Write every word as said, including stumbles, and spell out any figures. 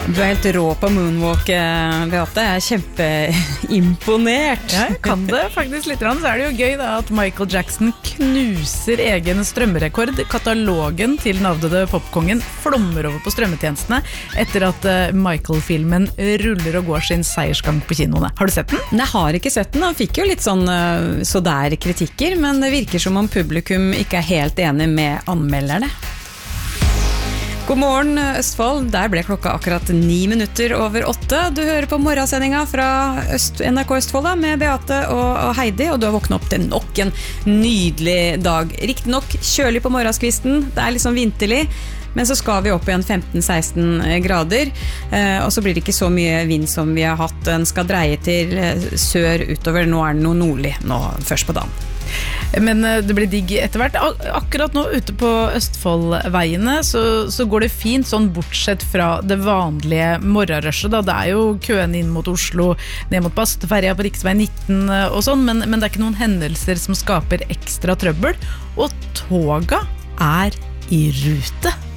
Du er helt rå på moonwalk, Beate. Jeg er kjempeimponert. Ja, jeg kan det faktisk litt. Så er det jo gøy da, at Michael Jackson knuser egen strømmerekord. Katalogen til den avdøde popkongen flommer over på strømmetjenestene etter at Michael-filmen ruller og går sin seiersgang på kinoene. Har du sett den? Nei, jeg har ikke sett den. Han fikk jo litt sånn så der kritikker, men det virker som om publikum ikke er helt enig med anmelderne. God morgen, Østfold. Der ble klokka akkurat ni minutter over åtte. Du hører på morgensendinga fra Øst, N R K Østfold da, med Beate og, og Heidi, og du har våknet opp til nok en nydelig dag. Riktig nok kjølig på morgenskvisten, det er liksom vinterlig, men så skal vi opp igjen femten seksten grader, eh, og så blir det ikke så mye vind som vi har hatt. Den skal dreie til sør utover, nå er det noe nordlig nå først på dagen. Men det blir digg etter hvert. Akkurat nå ute på Østfoldveiene så, så går det fint, sånn bortsett fra det vanlige morgenrushet da. Det er jo køen inn mot Oslo, ned mot Bastøferja på riksvei nitten og sånn, men, men det er ikke noen hendelser som skaper ekstra trøbbel, og toga er i rute.